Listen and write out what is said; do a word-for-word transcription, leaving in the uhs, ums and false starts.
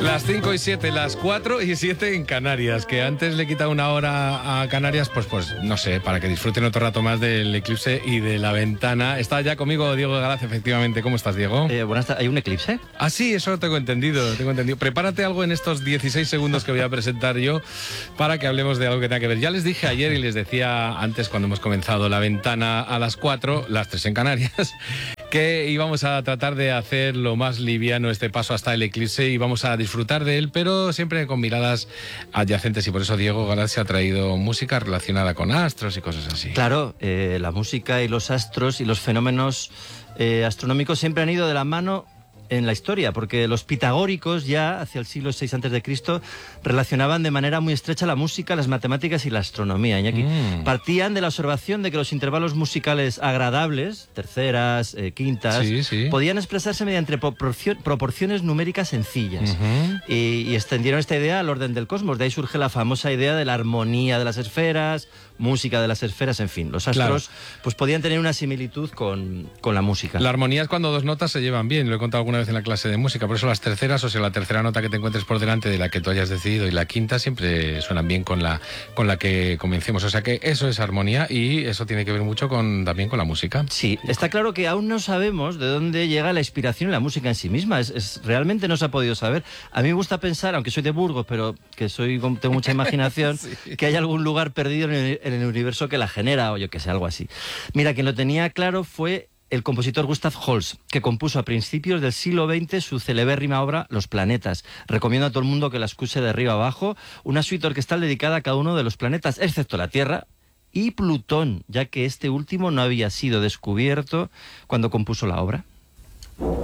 Las cinco y siete, las cuatro y siete en Canarias, que antes le he quitado una hora a Canarias, pues pues no sé, para que disfruten otro rato más del eclipse y de la ventana. Está ya conmigo Diego Galaz, efectivamente. ¿Cómo estás, Diego? Eh, buenas tardes. ¿Hay un eclipse? Ah, sí, eso lo tengo entendido, tengo entendido. Prepárate algo en estos dieciséis segundos que voy a presentar yo para que hablemos de algo que tenga que ver. Ya les dije ayer y les decía antes cuando hemos comenzado la ventana a las cuatro, las tres en Canarias, que íbamos a tratar de hacer lo más liviano este paso hasta el eclipse y vamos a disfrutar de él, pero siempre con miradas adyacentes, y por eso Diego Galaz se ha traído música relacionada con astros y cosas así. Claro, eh, la música y los astros y los fenómenos eh, astronómicos siempre han ido de la mano en la historia, porque los pitagóricos ya hacia el siglo seis antes de Cristo relacionaban de manera muy estrecha la música, las matemáticas y la astronomía. Iñaki, mm. partían de la observación de que los intervalos musicales agradables, terceras, eh, quintas, sí, sí. podían expresarse mediante proporcio proporciones numéricas sencillas. Uh-huh. y, y extendieron esta idea al orden del cosmos. De ahí surge la famosa idea de la armonía de las esferas, música de las esferas, en fin. Los astros claro. pues podían tener una similitud con, con la música. La armonía es cuando dos notas se llevan bien, lo he contado alguna vez en la clase de música, por eso las terceras, o sea, la tercera nota que te encuentres por delante de la que tú hayas decidido y la quinta siempre suenan bien con la, con la que comencemos. O sea que eso es armonía y eso tiene que ver mucho con, también con la música. Sí, está claro que aún no sabemos de dónde llega la inspiración en la música en sí misma. Es, es, realmente no se ha podido saber. A mí me gusta pensar, aunque soy de Burgos, pero que soy tengo mucha imaginación, sí. que hay algún lugar perdido en el, en el universo que la genera, o yo que sé, algo así. Mira, quien lo tenía claro fue el compositor Gustav Holst, que compuso a principios del siglo veinte su celebérrima obra Los planetas. Recomiendo a todo el mundo que la escuche de arriba abajo, una suite orquestal dedicada a cada uno de los planetas, excepto la Tierra y Plutón, ya que este último no había sido descubierto cuando compuso la obra.